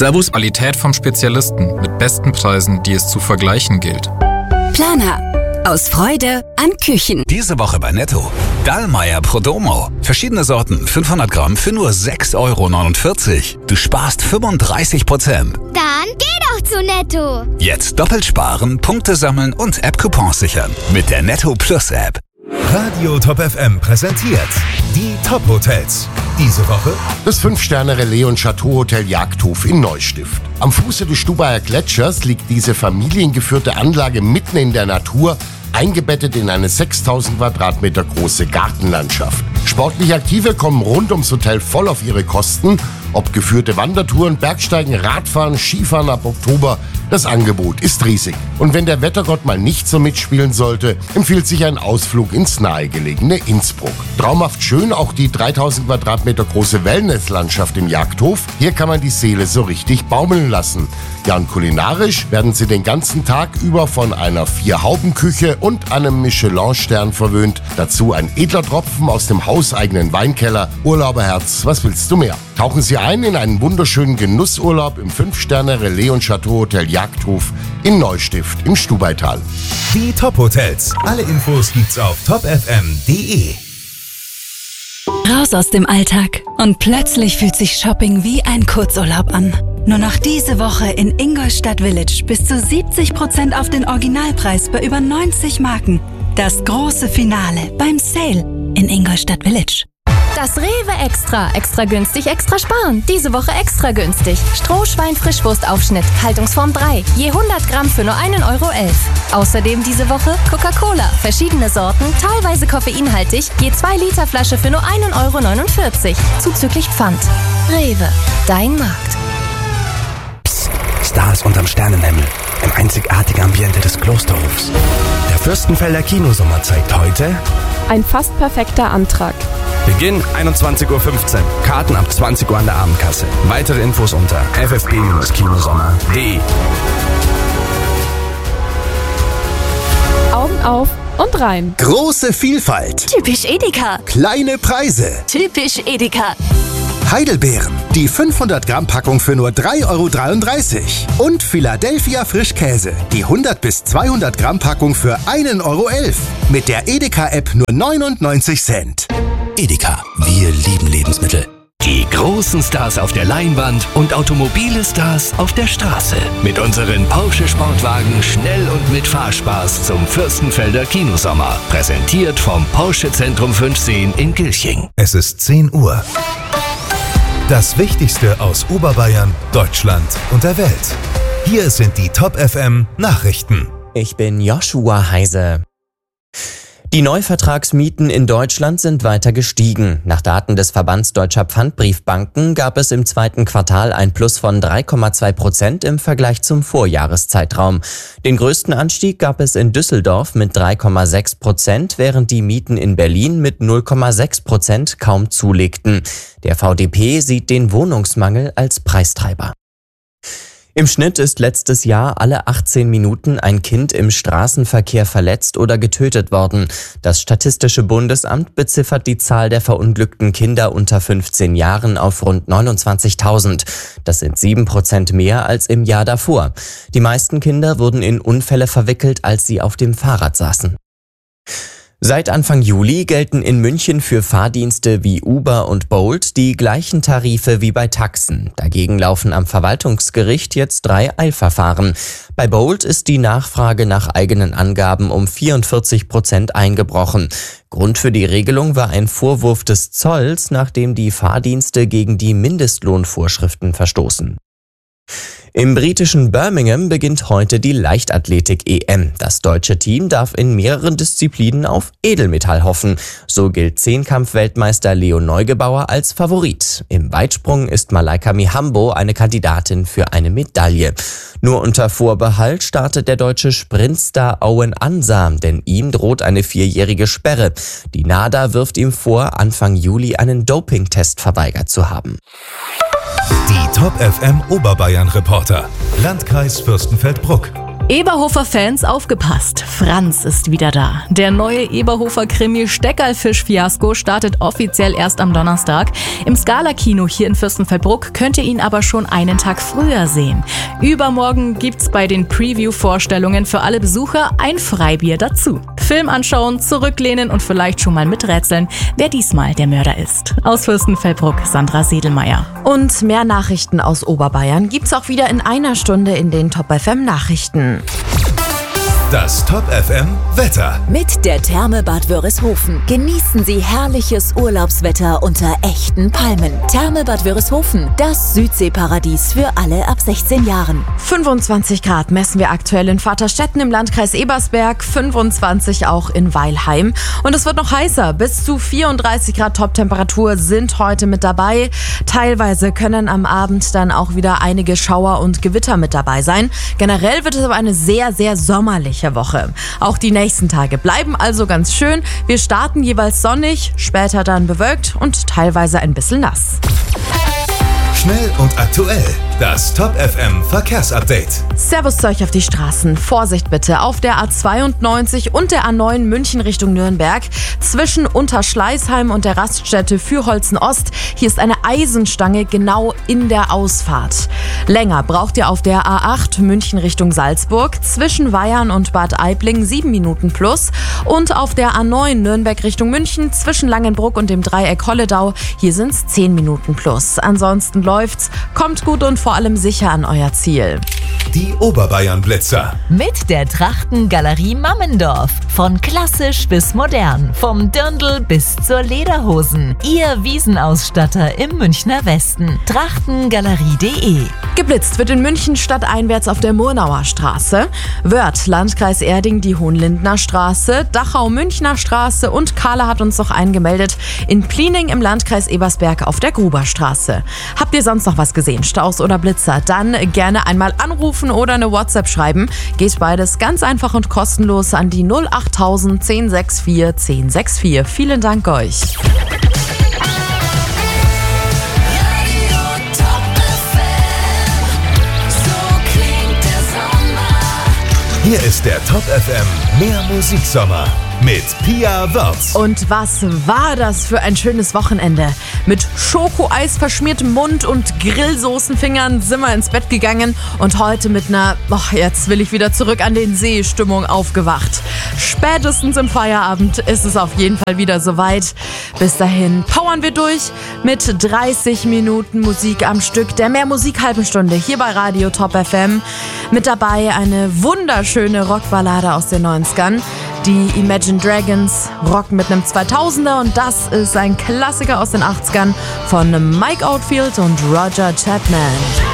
Servus. Qualität vom Spezialisten mit besten Preisen, die es zu vergleichen gilt. Planer. Aus Freude an Küchen. Diese Woche bei Netto. Dallmayr Prodomo. Verschiedene Sorten, 500 Gramm für nur 6,49 €. Du sparst 35%. Dann geh doch zu Netto. Jetzt doppelt sparen, Punkte sammeln und App-Coupons sichern. Mit der Netto Plus App. Radio Top FM präsentiert die Top-Hotels. Diese Woche das 5-Sterne-Relais- und Chateau-Hotel Jagdhof in Neustift. Am Fuße des Stubaier Gletschers liegt diese familiengeführte Anlage mitten in der Natur, eingebettet in eine 6000 Quadratmeter große Gartenlandschaft. Sportlich Aktive kommen rund ums Hotel voll auf ihre Kosten. Ob geführte Wandertouren, Bergsteigen, Radfahren, Skifahren ab Oktober, das Angebot ist riesig. Und wenn der Wettergott mal nicht so mitspielen sollte, empfiehlt sich ein Ausflug ins nahegelegene Innsbruck. Traumhaft schön auch die 3000 Quadratmeter große Wellnesslandschaft im Jagdhof. Hier kann man die Seele so richtig baumeln lassen. Ja, und kulinarisch werden Sie den ganzen Tag über von einer 4-Hauben-Küche und einem Michelin-Stern verwöhnt. Dazu ein edler Tropfen aus dem hauseigenen Weinkeller. Urlauberherz, was willst du mehr? Tauchen Sie ein in einen wunderschönen Genussurlaub im 5-Sterne-Relais- und Chateau-Hotel Jagdhof in Neustift im Stubaital. die Top-Hotels. Alle Infos gibt's auf topfm.de. Raus aus dem Alltag. Und plötzlich fühlt sich Shopping wie ein Kurzurlaub an. Nur noch diese Woche in Ingolstadt Village bis zu 70% auf den Originalpreis bei über 90 Marken. Das große Finale beim Sale in Ingolstadt Village. Das Rewe Extra. Extra günstig, extra sparen. Diese Woche extra günstig. Strohschwein-Frischwurstaufschnitt, Haltungsform 3. Je 100 Gramm für nur 1,11 €. Außerdem diese Woche Coca-Cola. Verschiedene Sorten, teilweise koffeinhaltig. Je 2 Liter Flasche für nur 1,49 €. Zuzüglich Pfand. Rewe. Dein Markt. Psst. Stars unterm Sternenhimmel. Im einzigartigen Ambiente des Klosterhofs. Der Fürstenfelder Kinosommer zeigt heute ein fast perfekter Antrag. Beginn 21:15 Uhr. Karten ab 20 Uhr an der Abendkasse. Weitere Infos unter ffb-kinosommer.de. Augen auf und rein. Große Vielfalt. Typisch Edeka. Kleine Preise. Typisch Edeka. Heidelbeeren. Die 500 Gramm Packung für nur 3,33 €. Und Philadelphia Frischkäse. Die 100 bis 200 Gramm Packung für 1,11 €. Mit der Edeka-App nur 99 Cent. Edeka, wir lieben Lebensmittel. Die großen Stars auf der Leinwand und automobile Stars auf der Straße. Mit unseren Porsche Sportwagen schnell und mit Fahrspaß zum Fürstenfelder Kinosommer. Präsentiert vom Porsche Zentrum 15 in Gilching. Es ist 10 Uhr. Das Wichtigste aus Oberbayern, Deutschland und der Welt. Hier sind die Top FM Nachrichten. Ich bin Joshua Heise. Die Neuvertragsmieten in Deutschland sind weiter gestiegen. Nach Daten des Verbands Deutscher Pfandbriefbanken gab es im zweiten Quartal ein Plus von 3,2% im Vergleich zum Vorjahreszeitraum. Den größten Anstieg gab es in Düsseldorf mit 3,6%, während die Mieten in Berlin mit 0,6% kaum zulegten. Der VDP sieht den Wohnungsmangel als Preistreiber. Im Schnitt ist letztes Jahr alle 18 Minuten ein Kind im Straßenverkehr verletzt oder getötet worden. Das Statistische Bundesamt beziffert die Zahl der verunglückten Kinder unter 15 Jahren auf rund 29.000. Das sind 7% mehr als im Jahr davor. Die meisten Kinder wurden in Unfälle verwickelt, als sie auf dem Fahrrad saßen. Seit Anfang Juli gelten in München für Fahrdienste wie Uber und Bolt die gleichen Tarife wie bei Taxen. Dagegen laufen am Verwaltungsgericht jetzt 3 Eilverfahren. Bei Bolt ist die Nachfrage nach eigenen Angaben um 44% eingebrochen. Grund für die Regelung war ein Vorwurf des Zolls, nachdem die Fahrdienste gegen die Mindestlohnvorschriften verstoßen. Im britischen Birmingham beginnt heute die Leichtathletik-EM. Das deutsche Team darf in mehreren Disziplinen auf Edelmetall hoffen. So gilt Zehnkampf-Weltmeister Leo Neugebauer als Favorit. Im Weitsprung ist Malaika Mihambo eine Kandidatin für eine Medaille. Nur unter Vorbehalt startet der deutsche Sprintstar Owen Ansah, denn ihm droht eine 4-jährige Sperre. Die NADA wirft ihm vor, Anfang Juli einen Dopingtest verweigert zu haben. Die Top FM Oberbayern Reporter. Landkreis Fürstenfeldbruck. Eberhofer-Fans aufgepasst, Franz ist wieder da. Der neue Eberhofer-Krimi Steckerlfisch-Fiasko startet offiziell erst am Donnerstag. Im Scala-Kino hier in Fürstenfeldbruck könnt ihr ihn aber schon einen Tag früher sehen. Übermorgen gibt's bei den Preview-Vorstellungen für alle Besucher ein Freibier dazu. Film anschauen, zurücklehnen und vielleicht schon mal miträtseln, wer diesmal der Mörder ist. Aus Fürstenfeldbruck, Sandra Sedelmeier. Und mehr Nachrichten aus Oberbayern gibt's auch wieder in einer Stunde in den Top FM Nachrichten. Das Top FM Wetter. Mit der Therme Bad Wörishofen genießen Sie herrliches Urlaubswetter unter echten Palmen. Therme Bad Wörishofen, das Südseeparadies für alle ab 16 Jahren. 25 Grad messen wir aktuell in Vaterstetten im Landkreis Ebersberg, 25 auch in Weilheim. Und es wird noch heißer. Bis zu 34 Grad Toptemperatur sind heute mit dabei. Teilweise können am Abend dann auch wieder einige Schauer und Gewitter mit dabei sein. Generell wird es aber eine sehr, sehr sommerliche Woche. Auch die nächsten Tage bleiben also ganz schön. Wir starten jeweils sonnig, später dann bewölkt und teilweise ein bisschen nass. Schnell und aktuell. Das Top FM Verkehrsupdate. Servus zu euch auf die Straßen. Vorsicht bitte auf der A92 und der A9 München Richtung Nürnberg. Zwischen Unterschleißheim und der Raststätte Fürholzen Ost. Hier ist eine Eisenstange genau in der Ausfahrt. Länger braucht ihr auf der A8 München Richtung Salzburg. Zwischen Weyarn und Bad Aibling 7 Minuten plus. Und auf der A9 Nürnberg Richtung München zwischen Langenbruck und dem Dreieck Holledau. Hier sind es 10 Minuten plus. Ansonsten läuft's. Kommt gut und vor allem sicher an euer Ziel. Die Oberbayern-Blitzer. Mit der Trachtengalerie Mammendorf. Von klassisch bis modern. Vom Dirndl bis zur Lederhosen. Ihr Wiesenausstatter im Münchner Westen. Trachtengalerie.de. Geblitzt wird in München stadteinwärts auf der Murnauer Straße. Wörth, Landkreis Erding, die Hohenlindener Straße. Dachau, Münchner Straße. Und Carla hat uns noch eingemeldet. In Pliening im Landkreis Ebersberg auf der Gruberstraße. Habt ihr sonst noch was gesehen? Staus oder Blitzer? Dann gerne einmal anrufen oder eine WhatsApp schreiben. Geht beides ganz einfach und kostenlos an die 08000 1064 1064. Vielen Dank euch. Hier ist der Top FM Mehr Musiksommer mit Pia Wörz. Und was war das für ein schönes Wochenende? Mit Schokoeis verschmiertem Mund und Grillsoßenfingern sind wir ins Bett gegangen und heute mit einer, jetzt will ich wieder zurück an den See, Stimmung aufgewacht. Spätestens im Feierabend ist es auf jeden Fall wieder soweit. Bis dahin powern wir durch mit 30 Minuten Musik am Stück der Mehr Musik halben Stunde hier bei Radio Top FM. Mit dabei eine wunderschöne Rockballade aus den 90ern. Die Imagine Dragons rocken mit einem 2000er und das ist ein Klassiker aus den 80ern von Mike Oldfield und Roger Chapman.